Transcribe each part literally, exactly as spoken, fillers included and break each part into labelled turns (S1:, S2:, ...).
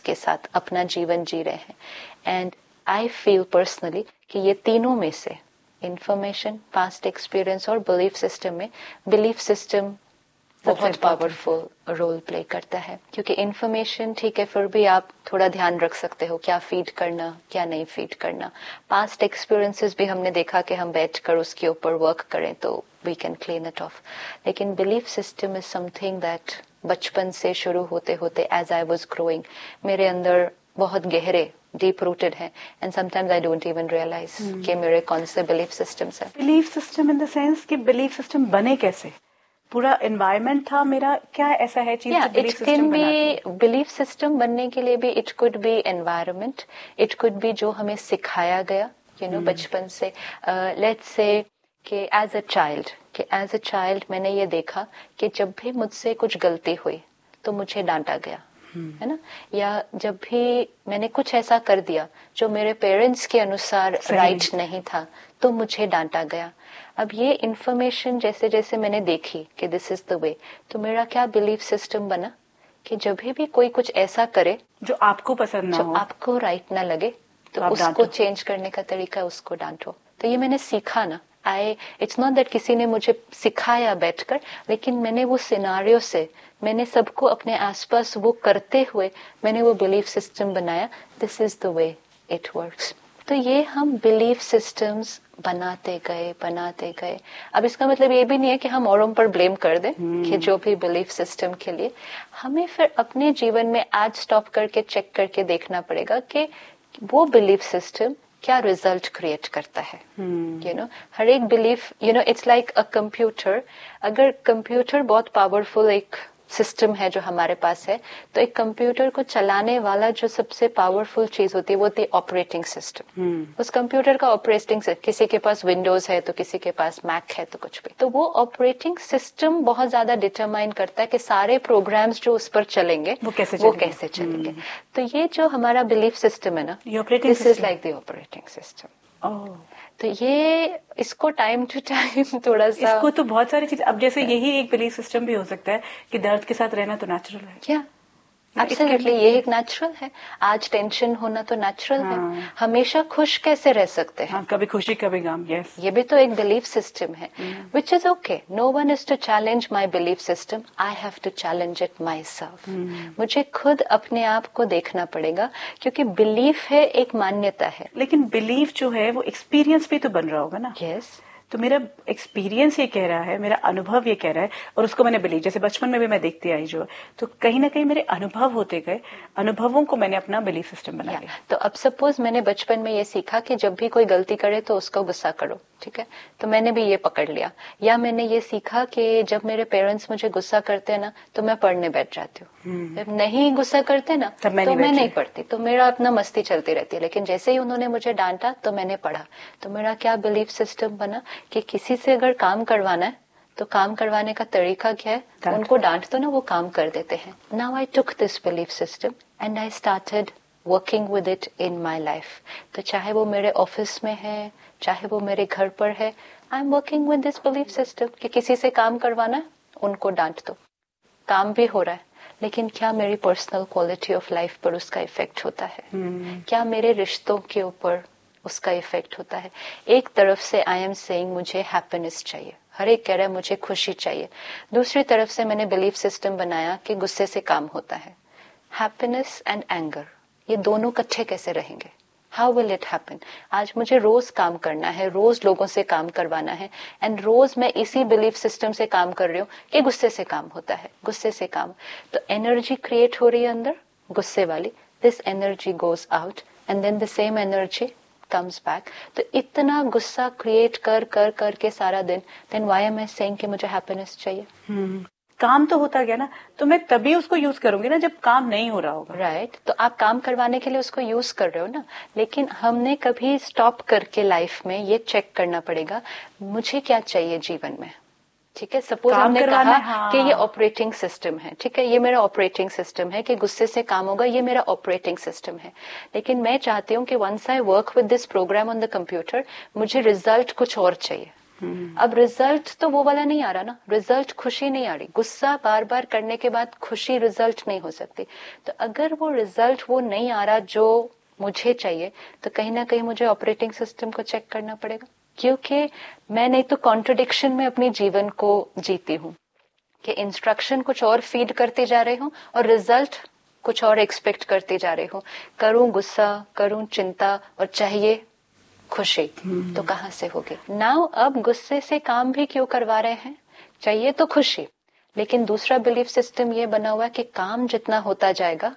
S1: के साथ अपना जीवन जी रहे हैं. एंड आई फील पर्सनली कि ये तीनों में से इंफॉर्मेशन, पास्ट एक्सपीरियंस और बिलीफ सिस्टम में बिलीफ सिस्टम बहुत पावरफुल रोल प्ले करता है. क्योंकि इंफॉर्मेशन ठीक है, फिर भी आप थोड़ा ध्यान रख सकते हो क्या फीड करना, क्या नहीं फीड करना. पास्ट एक्सपीरियंसेस भी हमने देखा कि हम बैठकर उसके ऊपर वर्क करें तो we can clean it of. लेकिन belief system is something that बचपन से शुरू होते होते एज आई वाज ग्रोइंग मेरे अंदर बहुत गहरे डीप रूटेड है. And sometimes I don't even realise कि मेरे कौन से बिलीफ सिस्टम्स हैं.
S2: Belief system in the sense कि बिलीफ सिस्टम बने कैसे? पूरा एनवायरनमेंट था मेरा, क्या ऐसा है चीज जो बिलीफ सिस्टम बनाती है?
S1: बिलीफ सिस्टम बनने के लिए भी it could be environment, it could be जो हमें सिखाया गया यू नो बचपन से. लेट्स से कि एज अ चाइल्ड कि एज अ चाइल्ड मैंने ये देखा कि जब भी मुझसे कुछ गलती हुई तो मुझे डांटा गया, है ना. या जब भी मैंने कुछ ऐसा कर दिया जो मेरे पेरेंट्स के अनुसार राइट नहीं था तो मुझे डांटा गया. अब ये इन्फॉर्मेशन जैसे जैसे मैंने देखी कि दिस इज द वे, तो मेरा क्या बिलीफ सिस्टम बना कि जब भी कोई कुछ ऐसा करे
S2: जो आपको पसंद ना
S1: जो
S2: हो,
S1: आपको राइट ना लगे, तो उसको चेंज करने का तरीका उसको डांटो. तो ये मैंने सीखा ना. आई इट्स नॉट दैट किसी ने मुझे सिखाया बैठकर, लेकिन मैंने वो सिनारियो से, मैंने सबको अपने आसपास वो करते हुए मैंने वो बिलीफ सिस्टम बनाया. This is the way it works. तो ये हम बिलीफ सिस्टम्स बनाते गए बनाते गए. अब इसका मतलब ये भी नहीं है कि हम औरों पर ब्लेम कर दें hmm. कि जो भी बिलीफ सिस्टम के लिए हमें फिर अपने जीवन में आज स्टॉप करके चेक करके देखना पड़ेगा कि वो बिलीफ सिस्टम क्या रिजल्ट क्रिएट करता है. यू नो हर एक belief, you know it's like a computer. अगर कंप्यूटर बहुत पावरफुल एक सिस्टम है जो हमारे पास है, तो एक कंप्यूटर को चलाने वाला जो सबसे पावरफुल चीज होती है वो होती है ऑपरेटिंग सिस्टम. hmm. उस कंप्यूटर का ऑपरेटिंग, किसी के पास विंडोज है तो किसी के पास मैक है तो कुछ भी, तो वो ऑपरेटिंग सिस्टम बहुत ज्यादा डिटरमाइन करता है कि सारे प्रोग्राम्स जो उस पर चलेंगे
S2: वो कैसे
S1: वो
S2: चलेंगे,
S1: कैसे चलेंगे. hmm. तो ये जो हमारा बिलीफ सिस्टम है ना, this is like the operating system. तो ये इसको टाइम टू टाइम थोड़ा सा,
S2: इसको तो बहुत सारी चीज, अब जैसे यही एक बिलीफ सिस्टम भी हो सकता है कि दर्द के साथ रहना तो नेचुरल है.
S1: क्या एब्सोल्युटली ये एक नेचुरल है. आज टेंशन होना तो नेचुरल हाँ. है. हमेशा खुश कैसे रह सकते हैं?
S2: हाँ, कभी खुशी कभी गम. यस,
S1: ये भी तो एक बिलीफ सिस्टम है, which is okay. No one is to challenge my belief system, I have to challenge it my self. मुझे खुद अपने आप को देखना पड़ेगा, क्योंकि बिलीफ है एक मान्यता है,
S2: लेकिन बिलीफ जो है वो एक्सपीरियंस भी तो बन रहा होगा ना.
S1: Yes yes.
S2: तो मेरा एक्सपीरियंस ये कह रहा है, मेरा अनुभव ये कह रहा है, और उसको मैंने बिलीव, जैसे बचपन में भी मैं देखती आई जो, तो कहीं ना कहीं मेरे अनुभव होते गए, अनुभवों को मैंने अपना बिलीफ सिस्टम बना लिया.
S1: तो अब सपोज मैंने बचपन में ये सीखा कि जब भी कोई गलती करे तो उसको गुस्सा करो, ठीक है, तो मैंने भी ये पकड़ लिया. या मैंने ये सीखा कि जब मेरे पेरेंट्स मुझे गुस्सा करते हैं ना तो मैं पढ़ने बैठ जाती हूँ, जब नहीं गुस्सा करते ना तो मैं नहीं पढ़ती, तो मेरा अपना मस्ती चलती रहती है. लेकिन जैसे ही उन्होंने मुझे डांटा तो मैंने पढ़ा. तो मेरा क्या बिलीफ सिस्टम बना कि किसी से अगर काम करवाना है तो काम करवाने का तरीका क्या है, उनको डांट दो ना, वो काम कर देते हैं. Now I took this belief system and I started working with it in my life. तो चाहे वो मेरे ऑफिस में है, चाहे वो मेरे घर पर है, I am working with this belief system कि किसी से काम करवाना है, उनको डांट दो. काम भी हो रहा है, लेकिन क्या मेरी पर्सनल क्वालिटी ऑफ लाइफ पर उसका इफेक्ट होता है? hmm. क्या मेरे रिश्तों के ऊपर उसका इफेक्ट होता है? एक तरफ से आई एम सेइंग मुझे हैप्पीनेस चाहिए, हर एक कह रहा है मुझे खुशी चाहिए. दूसरी तरफ से मैंने बिलीफ सिस्टम बनाया कि गुस्से से काम होता है. हैप्पीनेस एंड एंगर, ये दोनों इकट्ठे कैसे रहेंगे? How will it happen? आज मुझे रोज काम करना है, रोज लोगों से काम करवाना है, एंड रोज मैं इसी बिलीफ सिस्टम से काम कर रही हूँ कि गुस्से से काम होता है, गुस्से से काम. तो एनर्जी क्रिएट हो रही है अंदर गुस्से वाली. This energy goes out and then the same energy comes back. तो इतना गुस्सा क्रिएट कर कर करके सारा दिन, then why am I saying कि मुझे हैप्पीनेस चाहिए?
S2: hmm. काम तो होता गया ना, तो मैं तभी उसको यूज करूंगी ना जब काम नहीं हो रहा होगा.
S1: Right right? तो आप काम करवाने के लिए उसको यूज कर रहे हो ना, लेकिन हमने कभी स्टॉप करके लाइफ में ये चेक करना पड़ेगा मुझे क्या चाहिए जीवन में. ठीक है, सपोज हमने कहा हाँ. कि ये ऑपरेटिंग सिस्टम है, ठीक है, ये मेरा ऑपरेटिंग सिस्टम है कि गुस्से से काम होगा, ये मेरा ऑपरेटिंग सिस्टम है. लेकिन मैं चाहती हूँ कि once I work with this programme on the computer, मुझे रिजल्ट कुछ और चाहिए. अब रिजल्ट तो वो वाला नहीं आ रहा ना, रिजल्ट खुशी नहीं आ रही, गुस्सा बार बार करने के बाद खुशी रिजल्ट नहीं हो सकती। तो अगर वो रिजल्ट वो नहीं आ रहा जो मुझे चाहिए, तो कहीं ना कहीं मुझे ऑपरेटिंग सिस्टम को चेक करना पड़ेगा, क्योंकि मैं नहीं तो कॉन्ट्रडिक्शन में अपने जीवन को जीती हूँ कि इंस्ट्रक्शन कुछ और फीड करते जा रहे हूँ और रिजल्ट कुछ और एक्सपेक्ट करते जा रहे हूँ। करूं गुस्सा, करूं चिंता और चाहिए खुशी, तो कहाँ से होगी। नाउ अब गुस्से से काम भी क्यों करवा रहे हैं, चाहिए तो खुशी, लेकिन दूसरा बिलीफ सिस्टम ये बना हुआ है कि काम जितना होता जाएगा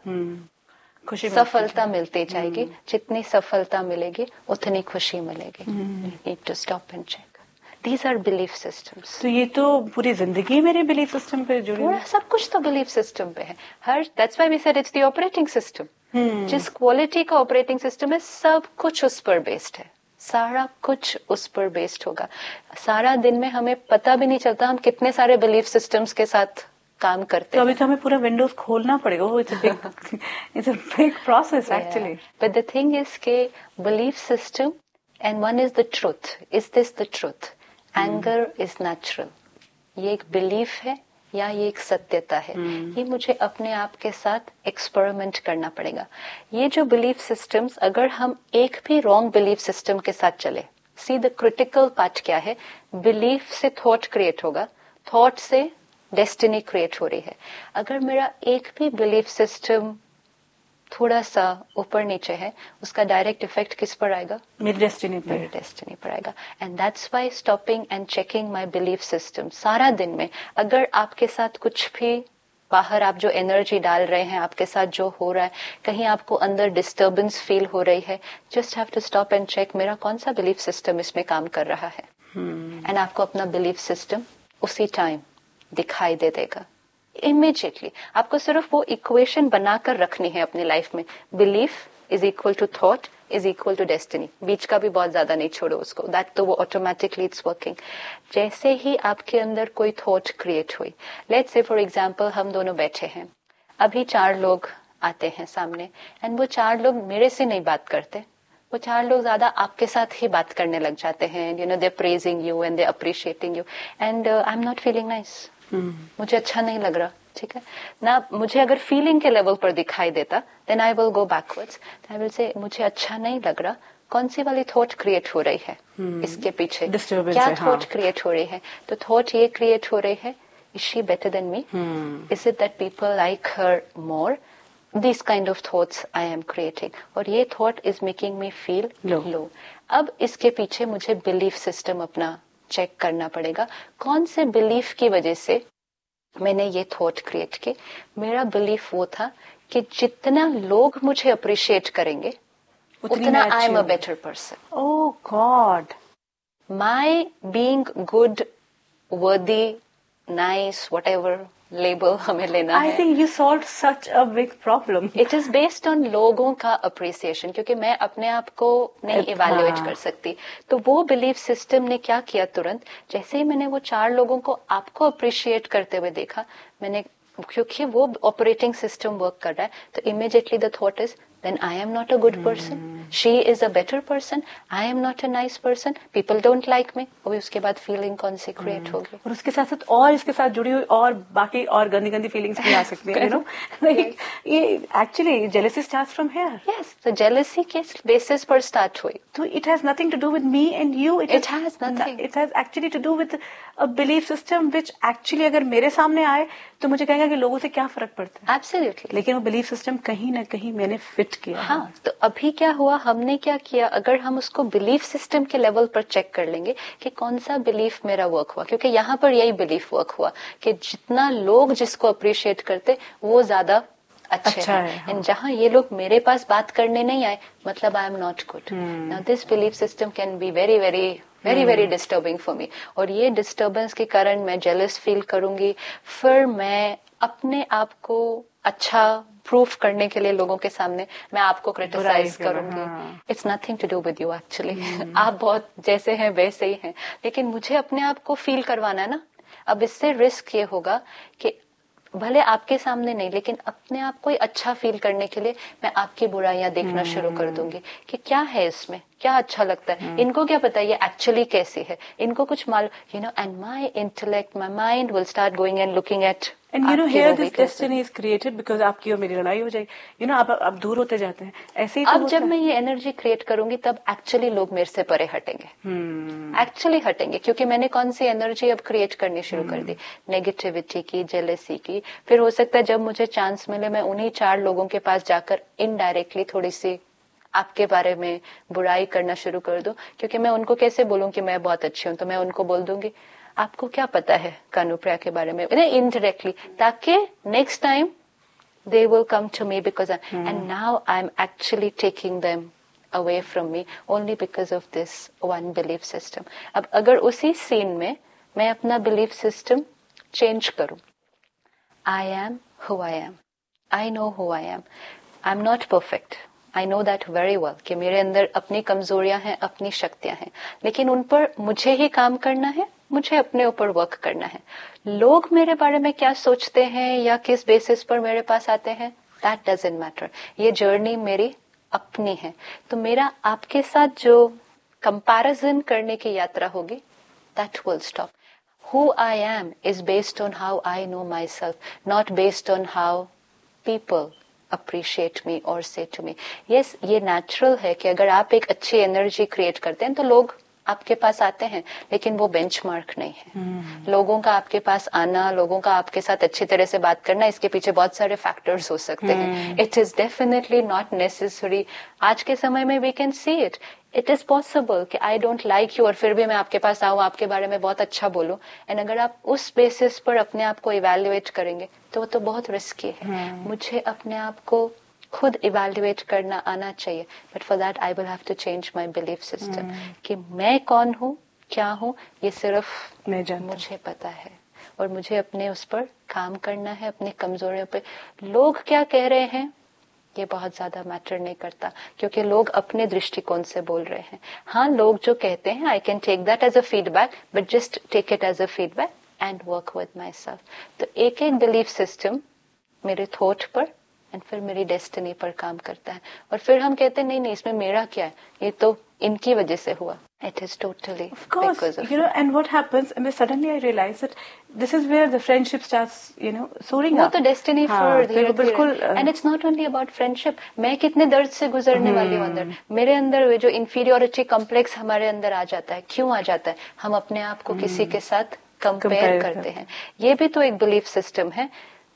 S1: खुशी सफलता मिलती जाएगी, जितनी सफलता मिलेगी उतनी खुशी मिलेगी। Need to stop and check, these are belief systems.
S2: तो ये तो पूरी जिंदगी मेरे बिलीफ सिस्टम पे जुड़ी
S1: पूरा सब कुछ तो बिलीफ सिस्टम पे है। Her that's why we said it's the operating system. जिस क्वालिटी का ऑपरेटिंग सिस्टम है सब कुछ उस पर बेस्ड है, सारा कुछ उस पर बेस्ड होगा। सारा दिन में हमें पता भी नहीं चलता हम कितने सारे बिलीफ सिस्टम्स के साथ काम करते
S2: तो अभी तो हमें पूरा विंडोज खोलना पड़ेगा। It's a big it's a big process actually.
S1: But the thing is के belief system and one is the truth. Is this the truth? Anger is natural, ये एक बिलीफ है या ये एक सत्यता है? hmm. ये मुझे अपने आप के साथ एक्सपेरिमेंट करना पड़ेगा। ये जो बिलीफ सिस्टम्स, अगर हम एक भी रॉन्ग बिलीफ सिस्टम के साथ चले, सी द क्रिटिकल पार्ट क्या है, बिलीफ से थॉट क्रिएट होगा, थॉट से डेस्टिनी क्रिएट हो रही है। अगर मेरा एक भी बिलीफ सिस्टम थोड़ा सा ऊपर नीचे है, उसका डायरेक्ट इफेक्ट किस पर आएगा?
S2: मेरी डेस्टिनी पर।
S1: मेरी डेस्टिनी पर आएगा। And that's why stopping and checking my belief system सारा दिन में, अगर आपके साथ कुछ भी बाहर आप जो एनर्जी डाल रहे हैं, आपके साथ जो हो रहा है, कहीं आपको अंदर डिस्टर्बेंस फील हो रही है, just have to stop and check मेरा कौन सा बिलीफ सिस्टम इसमें काम कर रहा है। And hmm. आपको अपना बिलीफ सिस्टम उसी टाइम दिखाई दे देगा इमीडिएटली। आपको सिर्फ वो इक्वेशन बनाकर रखनी है अपनी लाइफ में, belief is equal to thought is equal to destiny. बीच का भी बहुत ज्यादा नहीं छोड़ो उसको, दैट तो वो ऑटोमेटिकली इट्स वर्किंग। जैसे ही आपके अंदर कोई थॉट क्रिएट हुई, लेट्स से फॉर एग्जांपल हम दोनों बैठे हैं, अभी चार लोग आते हैं सामने एंड वो चार लोग मेरे से नहीं बात करते, वो चार लोग ज्यादा आपके साथ ही बात करने लग जाते हैं। You know, they are praising you and they appreciating you and I am not feeling nice. मुझे अच्छा नहीं लग रहा, ठीक है ना। मुझे अगर फीलिंग के लेवल पर दिखाई देता, then I will go backwards, I will say मुझे अच्छा नहीं लग रहा, कौन सी वाली थॉट क्रिएट हो रही है hmm. इसके पीछे क्या थॉट क्रिएट हो रही है? तो थॉट ये क्रिएट हो रही है, is she better than me, is it that people like her more, this kind of thoughts I am creating, और ये thought is making me feel low. अब इसके पीछे मुझे बिलीफ सिस्टम अपना चेक करना पड़ेगा, कौन से बिलीफ की वजह से मैंने ये थॉट क्रिएट की। मेरा बिलीफ वो था कि जितना लोग मुझे अप्रिशिएट करेंगे उतना I am a better person.
S2: Oh God,
S1: my being good, वर्दी, नाइस, व्हाटएवर लेबल हमें लेना
S2: है। I think you solved such a big problem.
S1: It is based on लोगों का अप्रिसिएशन, क्योंकि मैं अपने आप को नहीं इवेल्युएट कर सकती। तो वो बिलीफ सिस्टम ने क्या किया, तुरंत जैसे ही मैंने वो चार लोगों को आपको अप्रिशिएट करते हुए देखा, मैंने, क्योंकि वो ऑपरेटिंग सिस्टम वर्क कर रहा है, तो immediately the thought is then I am not a good person, she is a better person, I am not a nice person, people don't like me। और उसके बाद फीलिंग कौन सी क्रिएट होगी,
S2: और उसके साथ साथ और इसके साथ जुड़ी हुई और बाकी और गंदी गंदी फीलिंग्स भी आ सकती हैं, यू नो। लाइक ये actually jealousy starts from here.
S1: Yes, तो जेलसी के बेसिस पर स्टार्ट हुई।
S2: तो it has nothing to do with me and you, it
S1: it has nothing,
S2: it has actually to do with a belief system which actually अगर मेरे सामने आए तो मुझे कहेगा कि लोगों से क्या फर्क पड़ता है।
S1: एब्सोल्युटली,
S2: लेकिन वो बिलीफ सिस्टम कहीं ना कहीं मैंने फिट किया।
S1: हाँ, तो अभी क्या हुआ, हमने क्या किया, अगर हम उसको बिलीफ सिस्टम के लेवल पर चेक कर लेंगे कि कौन सा बिलीफ मेरा वर्क हुआ, क्योंकि यहाँ पर यही बिलीफ वर्क हुआ कि जितना लोग जिसको अप्रिशिएट करते वो ज्यादा अच्छे
S2: अच्छा है।
S1: हाँ। जहाँ ये लोग मेरे पास बात करने नहीं आए, मतलब I am not good. Now this belief system can be very very very very disturbing for me, और ये डिस्टर्बेंस के कारण मैं जेलस फील करूंगी, फिर मैं अपने आप को अच्छा प्रूफ करने के लिए लोगों के सामने मैं आपको क्रिटिसाइज करूंगी। It's nothing to do with you actually, आप बहुत जैसे हैं वैसे ही हैं, लेकिन मुझे अपने आप को फील करवाना है ना। अब इससे रिस्क ये होगा कि भले आपके सामने नहीं, लेकिन अपने आप को अच्छा फील करने के लिए मैं आपकी बुराइयां देखना शुरू कर दूंगी कि क्या है इसमें, क्या अच्छा लगता है, इनको क्या पता ये एक्चुअली कैसी है, इनको कुछ मालूम, you know, and my intellect, my mind will start going and looking at.
S2: And you know here this destiny is created because आपकी और मेरी लड़ाई हो जाएगी, यू नो, आप आप दूर होते जाते हैं, ऐसे ही तो
S1: अब जब मैं ये एनर्जी क्रिएट करूंगी तब एक्चुअली लोग मेरे से परे हटेंगे, एक्चुअली hmm. हटेंगे, क्योंकि मैंने कौन सी एनर्जी अब क्रिएट करनी शुरू hmm. कर दी, नेगेटिविटी की, जेलेसी की। फिर हो सकता है जब मुझे चांस मिले मैं उन्हीं चार लोगों के पास जाकर इनडायरेक्टली थोड़ी सी आपके बारे में बुराई करना शुरू कर दूं, क्योंकि मैं उनको कैसे बोलूं कि मैं बहुत अच्छी हूं, तो मैं उनको बोल दूंगी आपको क्या पता है कानुप्रिया के बारे में, इनडायरेक्टली, ताकि next time they will come to me because I, hmm. and now I'm actually taking them away from me only because of this one belief system. अब अगर उसी सीन में मैं अपना belief system change करूं, I am who I am, I know who I am, I'm not perfect, I know that very well कि मेरे अंदर अपनी कमजोरियां हैं, अपनी शक्तियां हैं, लेकिन उन पर मुझे ही काम करना है, मुझे अपने ऊपर वर्क करना है। लोग मेरे बारे में क्या सोचते हैं या किस बेसिस पर मेरे पास आते हैं, दैट डजंट मैटर, ये जर्नी मेरी अपनी है। तो मेरा आपके साथ जो कंपैरिजन करने की यात्रा होगी, that will stop. Who I am is based on how I know my self, not based on how people appreciate मी और से टू मी। यस, ये नेचुरल है कि अगर आप एक अच्छी एनर्जी क्रिएट करते हैं तो लोग आपके पास आते हैं, लेकिन वो बेंचमार्क नहीं है। hmm. लोगों का आपके पास आना, लोगों का आपके साथ अच्छी तरह से बात करना, इसके पीछे बहुत सारे फैक्टर्स हो सकते hmm. हैं। It is definitely not necessary. आज के समय में we can see it, it is possible कि आई डोंट लाइक यू और फिर भी मैं आपके पास आऊं, आपके बारे में बहुत अच्छा बोलूं, एंड अगर आप उस बेसिस पर अपने आप को इवेल्युएट करेंगे तो वो तो बहुत रिस्की है। hmm. मुझे अपने आप को खुद इवेल्युएट करना आना चाहिए, but for that I will have to change my belief system कि मैं कौन हूँ, क्या हूँ, ये सिर्फ मैं मुझे पता है और मुझे अपने उस पर काम करना है, अपनी कमजोरियों पे। लोग क्या कह रहे हैं ये बहुत ज्यादा मैटर नहीं करता, क्योंकि लोग अपने दृष्टिकोण से बोल रहे हैं। हाँ, लोग जो कहते हैं I can take that as a feedback, but just take it as a feedback and work with my self. तो एक एक बिलीफ सिस्टम मेरे थॉट पर एंड फिर मेरी डेस्टिनी पर काम करता है, और फिर हम कहते हैं नहीं नहीं इसमें मेरा क्या है, ये तो इनकी वजह से हुआ। It is totally
S2: of course,
S1: because of
S2: you know, and what happens, and suddenly I realize that this is where the friendship starts, you know, soaring
S1: up.
S2: वो
S1: तो डेस्टिनी फॉर धीरे
S2: बिल्कुल,
S1: and it's not only about friendship. मैं कितने दर्द से गुजरने hmm. वाली हूँ अंदर, मेरे अंदर जो इंफीरियोरिटी कॉम्प्लेक्स हमारे अंदर आ जाता है, क्यों आ जाता है? हम अपने आप को hmm. किसी के साथ कंपेयर करते हैं। ये भी तो एक बिलीफ सिस्टम है,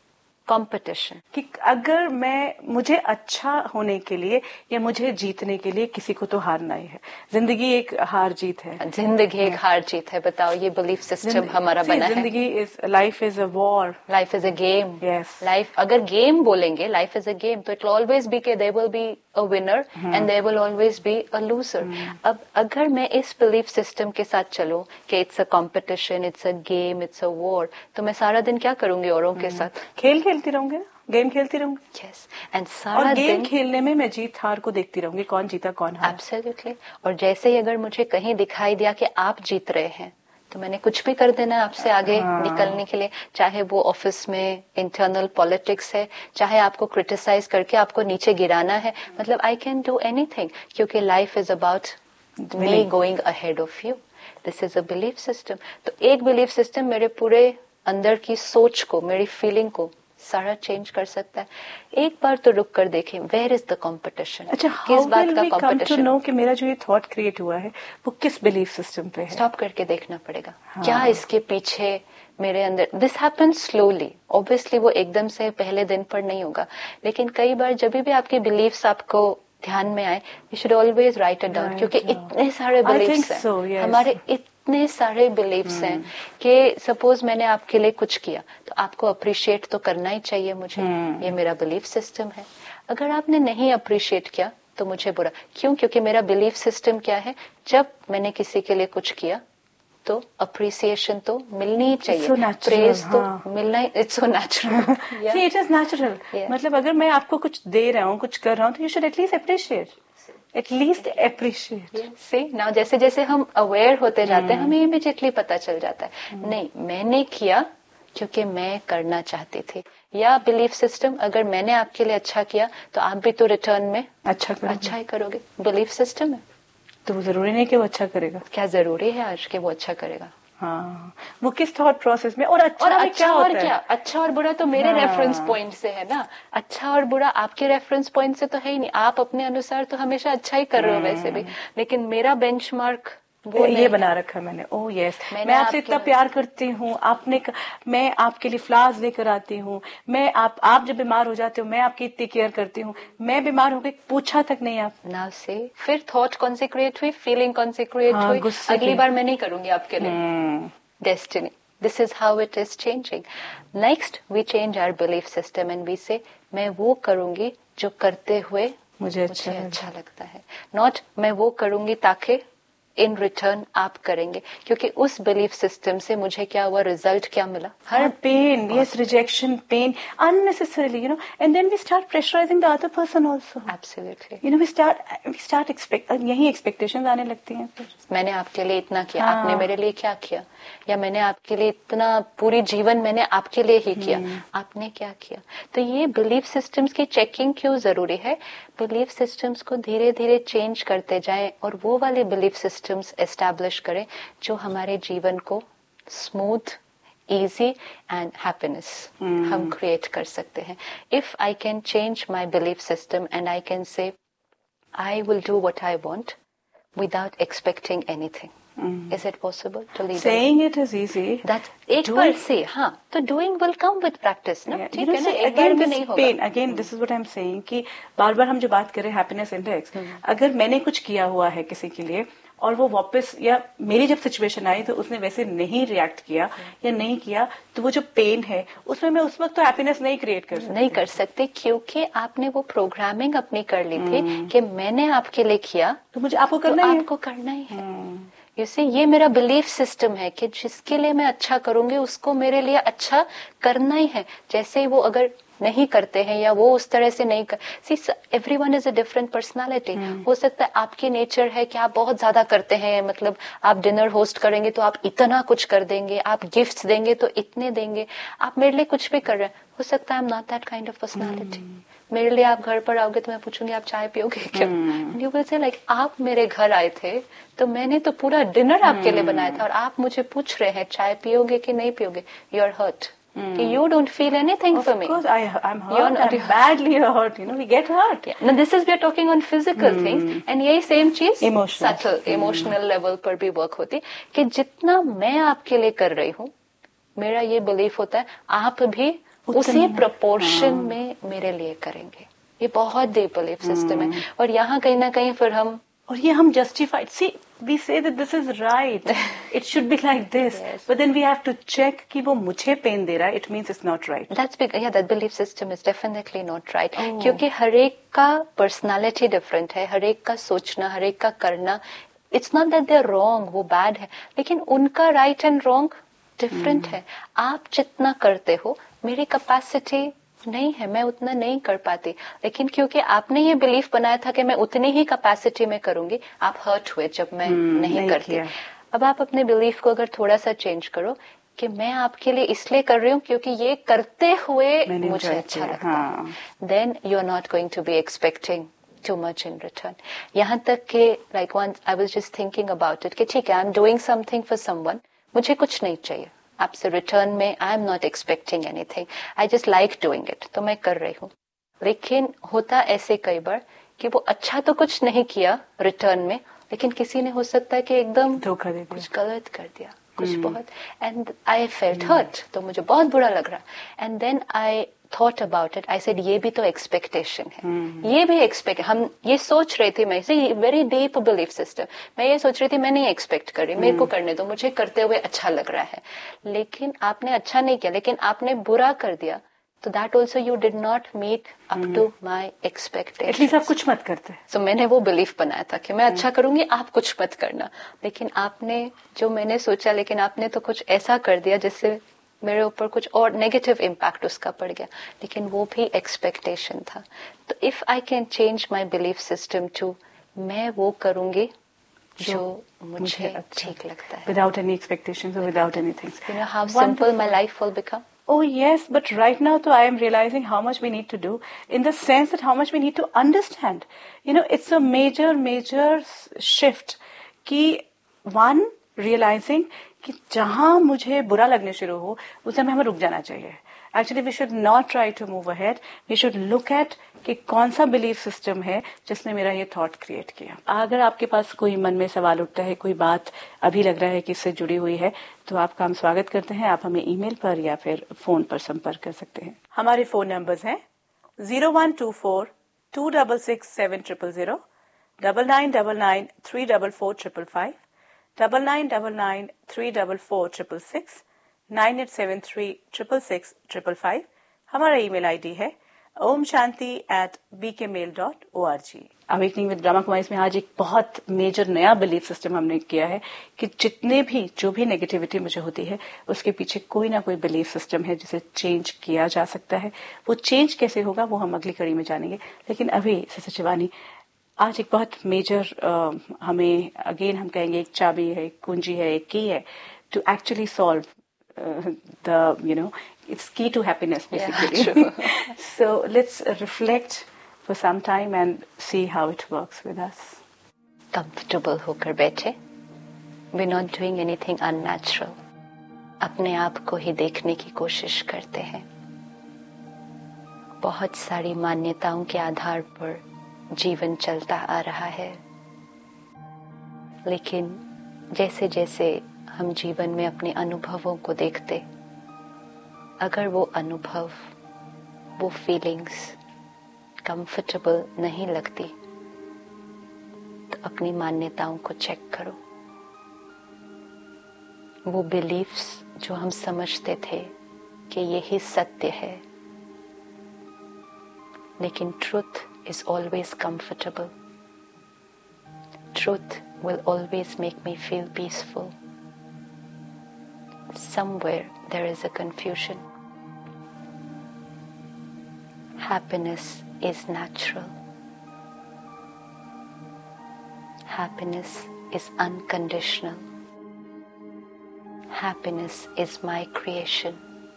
S1: कंपटीशन,
S2: कि अगर मैं मुझे अच्छा होने के लिए या मुझे जीतने के लिए किसी को तो हारना ही है। जिंदगी एक हार जीत है,
S1: जिंदगी एक हार जीत है। बताओ, ये बिलीफ सिस्टम हमारा बना है।
S2: जिंदगी is life is a war,
S1: life is a game.
S2: Yes,
S1: life अगर गेम बोलेंगे, लाइफ इज अ गेम, तो इट विल ऑलवेज बी के there will be a winner and there will always be a loser. अब अगर मैं इस belief system के साथ चलूं कि it's a competition, it's a game, it's a war, तो मैं सारा दिन क्या करूंगी औरों के साथ?
S2: खेल खेलती रहूंगी ना, गेम खेलती रहूंगी।
S1: यस, एंड सारा
S2: गेम
S1: दिन
S2: खेलने में मैं जीत हार को देखती रहूंगी, कौन जीता कौन हारा।
S1: एब्सोल्युटली। और जैसे ही अगर मुझे कहीं दिखाई दिया कि आप जीत रहे हैं, तो मैंने कुछ भी कर देना आपसे आगे हाँ. निकलने के लिए, चाहे वो ऑफिस में इंटरनल पॉलिटिक्स है, चाहे आपको क्रिटिसाइज करके आपको नीचे गिराना है, मतलब आई कैन डू एनीथिंग, क्योंकि life is about me going ahead of you. This is a belief system. तो एक बिलीफ सिस्टम मेरे पूरे अंदर की सोच को, मेरी फीलिंग को सारा चेंज कर सकता है। एक बार तो रुक कर देखें, वेयर इज द कंपटीशन।
S2: अच्छा, किस बात का कंपटीशन? नो कि मेरा जो ये थॉट क्रिएट हुआ है वो किस बिलीफ सिस्टम पे है।
S1: स्टॉप करके देखना पड़ेगा हाँ. क्या इसके पीछे मेरे अंदर। दिस हैपेंस स्लोली, ऑब्वियसली वो एकदम से पहले दिन पर नहीं होगा, लेकिन कई बार जब भी आपके बिलीव्स आपको ध्यान में आए, you should always right it down, क्योंकि इतने सारे बिलीव्स हैं so, yes. हमारे इतने सारे बिलीव्स hmm. हैं कि सपोज मैंने आपके लिए कुछ किया तो आपको अप्रिशिएट तो करना ही चाहिए मुझे, hmm. ये मेरा बिलीफ सिस्टम है। अगर आपने नहीं अप्रिशिएट किया तो मुझे बुरा क्यों? क्योंकि मेरा बिलीफ सिस्टम क्या है, जब मैंने किसी के लिए कुछ किया तो अप्रिसिएशन तो मिलनी ही चाहिए,
S2: so
S1: प्रेज तो
S2: हाँ.
S1: मिलना ही, it's so natural.
S2: See it is natural. मतलब अगर मैं आपको कुछ दे रहा हूँ, कुछ कर रहा हूँ, तो you should at least appreciate, at least appreciate.
S1: C now जैसे जैसे हम अवेयर होते जाते हैं, हमें इमीडिएटली पता चल जाता है, नहीं मैंने किया क्योंकि मैं करना चाहती थी। या बिलीफ सिस्टम, अगर मैंने आपके लिए अच्छा किया तो आप भी तो रिटर्न में
S2: अच्छा करोगे।
S1: अच्छा ही करोगे। बिलीफ सिस्टम है।
S2: तो वो जरूरी नहीं कि वो अच्छा करेगा।
S1: क्या जरूरी है आज कि वो अच्छा करेगा?
S2: हाँ, वो किस थॉट प्रोसेस में। और अच्छा
S1: और
S2: में
S1: अच्छा
S2: क्या
S1: और
S2: होता
S1: क्या,
S2: है?
S1: अच्छा और बुरा तो मेरे
S2: हाँ।
S1: रेफरेंस पॉइंट से है ना। अच्छा और बुरा आपके रेफरेंस पॉइंट से तो है ही नहीं। आप अपने अनुसार तो हमेशा अच्छा ही कर रहे हो वैसे भी, लेकिन मेरा बेंचमार्क वो
S2: ये
S1: नहीं
S2: बना
S1: है।
S2: रखा है मैंने। ओह यस,
S1: मैंने
S2: मैं आपसे
S1: आपके
S2: इतना प्यार करती हूँ, आपने क- मैं आपके लिए फ्लावर्स लेकर आती हूँ, मैं आप आप जब बीमार हो जाते हो मैं आपकी इतनी केयर करती हूँ, मैं बीमार हो गई पूछा तक नहीं आप।
S1: ना से फिर थॉट कौन सी क्रिएट हुई, फीलिंग कौन सी क्रिएट
S2: हाँ,
S1: हुई,
S2: गुस्से
S1: अगली
S2: की।
S1: बार मैं नहीं करूंगी आपके लिए।
S2: हम्म,
S1: destiny, this is how it is changing. Next we change our belief system and we से मैं वो करूंगी जो करते हुए
S2: मुझे अच्छा
S1: मुझे
S2: लगा।
S1: अच्छा लगता है। नॉट मैं वो करूंगी ताकि इन रिटर्न आप करेंगे, क्योंकि उस बिलीफ सिस्टम से मुझे क्या हुआ, रिजल्ट क्या मिला।
S2: हर pen, yes, rejection, pen unnecessarily, you know, and then we start pressurizing the other person also.
S1: Absolutely.
S2: You know, we start we start expect यही एक्सपेक्टेशंस आने लगती हैं फिर।
S1: मैंने आपके लिए इतना किया,
S2: हाँ।
S1: आपने मेरे लिए क्या किया, या मैंने आपके लिए इतना, पूरी जीवन मैंने आपके लिए ही किया, आपने क्या किया। तो ये बिलीफ सिस्टम्स की चेकिंग क्यों जरूरी है? बिलीफ सिस्टम्स को धीरे धीरे चेंज करते जाएं और वो वाले बिलीफ सिस्टम्स एस्टैब्लिश करें जो हमारे जीवन को स्मूथ, इजी एंड हैप्पीनेस हम क्रिएट कर सकते हैं। If I can change my belief system and I can say I will do what I want without expecting anything. Mm. Is it possible to lead?
S2: Saying it is easy.
S1: That एक बार से, हाँ, तो doing will come with practice, ना?
S2: Yeah,
S1: ठीक
S2: you know,
S1: है ना,
S2: see,
S1: एक बार
S2: again
S1: में
S2: this
S1: नहीं होगा।
S2: pain, again this is what I'm saying कि बार बार हम जो बात करें हैप्पीनेस इंडेक्स, अगर मैंने कुछ किया हुआ है किसी के लिए और वो वापस, या मेरी जब सिचुएशन आई तो उसने वैसे नहीं रिएक्ट किया या नहीं किया, तो वो जो पेन है उसमें मैं उस वक्त तो हैप्पीनेस नहीं क्रिएट कर सकती।
S1: नहीं कर सकते, क्योंकि आपने वो प्रोग्रामिंग अपनी कर ली थी कि मैंने आपके लिए किया
S2: तो मुझे आपको करना
S1: तो
S2: ही
S1: आपको करना ही है। You see, ये मेरा बिलीफ सिस्टम है कि जिसके लिए मैं अच्छा करूंगी उसको मेरे लिए अच्छा करना ही है। जैसे वो अगर नहीं करते हैं या वो उस तरह से नहीं कर, see everyone is a different personality. हो सकता है आपकी नेचर है कि आप बहुत ज्यादा करते हैं, मतलब आप डिनर होस्ट करेंगे तो आप इतना कुछ कर देंगे, आप गिफ्ट्स देंगे तो इतने देंगे, आप मेरे लिए कुछ भी कर रहे हैं। हो सकता है I am not that kind of personality. मेरे लिए आप घर पर आओगे तो मैं पूछूंगी आप चाय पियोगे क्या? यू विल से लाइक आप मेरे घर आए थे तो मैंने तो पूरा डिनर आपके लिए बनाया था और आप मुझे पूछ रहे हैं चाय पियोगे कि नहीं पियोगे। यू आर हर्ट कि you don't feel anything
S2: Of
S1: for me.
S2: Of course, I, I'm hurt.
S1: You're not,
S2: I'm badly hurt. You know, we get hurt.
S1: Yeah. Now this is we are talking on physical hmm. things, and यही same चीज
S2: Emotional.
S1: subtle, hmm. emotional level पर भी work होती कि जितना मैं आपके लिए कर रही हूँ, मेरा ये belief होता है आप भी उसी proportion हाँ. में मेरे लिए करेंगे। ये बहुत deep belief system hmm. है और यहाँ कहीं ना कहीं फिर हम
S2: और ये हम justified, see, we say that this is right, it should be like this, yes. But then we have to check कि वो मुझे pain दे रहा है, it means it's not right.
S1: That's big, yeah, that belief system is definitely not right. Oh. क्योंकि हर एक का personality different है, हर एक का सोचना, हर एक का करना, it's not that they're wrong, वो bad है, लेकिन उनका right and wrong different hmm. है। आप जितना करते हो, मेरी capacity नहीं है, मैं उतना नहीं कर पाती, लेकिन क्योंकि आपने ये बिलीफ बनाया था कि मैं उतनी ही कैपेसिटी में करूंगी, आप हर्ट हुए जब मैं hmm, नहीं, नहीं करती। अब आप अपने बिलीफ को अगर थोड़ा सा चेंज करो कि मैं आपके लिए इसलिए कर रही हूँ क्योंकि ये करते हुए मुझे अच्छा लगता है, then you are not going to be expecting too much in return. यहाँ तक कि like once I was just thinking about it कि ठीक है, I am doing something for someone, मुझे कुछ नहीं चाहिए आपसे रिटर्न में, I am not expecting anything, I just like doing it, तो मैं कर रही हूँ। लेकिन होता ऐसे कई बार कि वो अच्छा तो कुछ नहीं किया रिटर्न में, लेकिन किसी ने हो सकता है कि एकदम
S2: धोखा दे दिया,
S1: कुछ गलत कर दिया, कुछ hmm. बहुत, एंड आई फेल्ट हर्ट, तो मुझे बहुत बुरा लग रहा। And then I thought about it, I said ये भी तो एक्सपेक्टेशन है, hmm. ये भी एक्सपेक्ट, हम ये सोच रहे थे, मैं से वेरी डीप बिलीफ सिस्टम, मैं ये सोच रही थी मैं नहीं एक्सपेक्ट कर रही, hmm. मेरे को करने दो, मुझे करते हुए अच्छा लग रहा है, लेकिन आपने अच्छा नहीं किया, लेकिन आपने बुरा कर दिया, तो that also you did not meet up to my expectation.
S2: At least आप कुछ मत करते।
S1: सो so, मैंने वो बिलीफ बनाया था कि मैं hmm. अच्छा करूंगी, आप कुछ मत करना, लेकिन आपने जो मैंने सोचा, लेकिन आपने तो कुछ ऐसा कर दिया जिससे मेरे ऊपर कुछ और नेगेटिव इम्पैक्ट उसका पड़ गया, लेकिन वो भी एक्सपेक्टेशन था। तो if I can change my belief system to मैं वो करूंगी जो मुझे ठीक लगता है,
S2: without any expectations or without anything.
S1: You know how simple my life will become?
S2: Oh yes, but right now too I am realizing how much we need to do, in the sense that how much we need to understand. You know, it's a major major shift कि one realizing कि जहां मुझे बुरा लगने शुरू हो उस समय हमें रुक जाना चाहिए. Actually we should not try to move ahead. We should look at कि कौन सा बिलीफ सिस्टम है जिसने मेरा ये थॉट क्रिएट किया. अगर आपके पास कोई मन में सवाल उठता है, कोई बात अभी लग रहा है कि इससे जुड़ी हुई है, तो आपका हम स्वागत करते हैं. आप हमें ईमेल पर या फिर फोन पर संपर्क कर सकते हैं. हमारे फोन नंबर्स हैं zero one two four to double six seven triple zero, double nine double nine three double four triple five, double nine double nine three double four triple six, nine eight seven three triple six triple five. हमारा email ID है Om Shanti eight B के mail dot O R G. Awakening with Brahma Kumari में आज एक बहुत major नया belief system हमने किया है कि जितने भी जो भी नेगेटिविटी मुझे होती है उसके पीछे कोई ना कोई बिलीफ सिस्टम है जिसे चेंज किया जा सकता है. वो चेंज कैसे होगा वो हम अगली कड़ी में जानेंगे. लेकिन अभी सिस्टर शिवानी, आज एक बहुत मेजर uh, हमें अगेन हम कहेंगे एक चाबी है, एक कुंजी है, एक की है to actually solve Uh, the you know it's key to happiness basically.
S1: Yeah,
S2: So let's uh, reflect for some time and see how it works with us.
S1: Comfortable होकर बैठे. We're not doing anything unnatural. अपने आप को ही देखने की कोशिश करते हैं. बहुत सारी मान्यताओं के आधार पर जीवन चलता आ रहा है, लेकिन जैसे जैसे हम जीवन में अपने अनुभवों को देखते, अगर वो अनुभव, वो फीलिंग्स कंफर्टेबल नहीं लगती, तो अपनी मान्यताओं को चेक करो. वो बिलीफ्स जो हम समझते थे कि यही सत्य है, लेकिन truth is always comfortable. Truth will always make me feel peaceful. Somewhere there is a confusion. Happiness is natural. Happiness is unconditional. Happiness is my creation.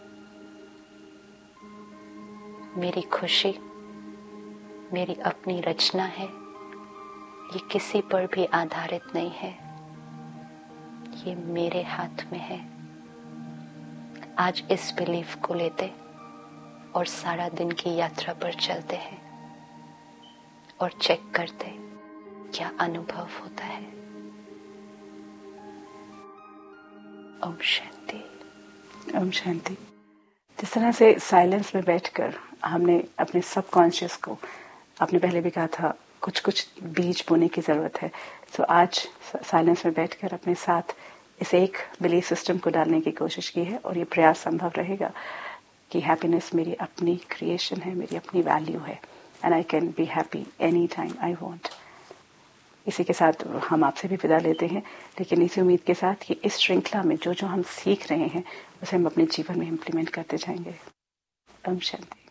S1: मेरी खुशी मेरी अपनी रचना है. ये किसी पर भी आधारित नहीं है. ये मेरे हाथ में है. आज इस बिलीफ को लेते और सारा दिन की यात्रा पर चलते हैं और चेक करते क्या अनुभव होता है. ओम शांति.
S2: ओम शांति. जिस तरह से साइलेंस में बैठकर हमने अपने सबकॉन्शियस को, आपने पहले भी कहा था, कुछ कुछ बीज बोने की जरूरत है. तो आज साइलेंस में बैठकर अपने साथ इस एक बिलीफ सिस्टम को डालने की कोशिश की है और ये प्रयास संभव रहेगा कि हैप्पीनेस मेरी अपनी क्रिएशन है, मेरी अपनी वैल्यू है, and I can be happy any time I want. इसी के साथ हम आपसे भी विदा लेते हैं, लेकिन इसी उम्मीद के साथ कि इस श्रृंखला में जो जो हम सीख रहे हैं उसे हम अपने जीवन में इम्प्लीमेंट करते जाएंगे. ओम शांति.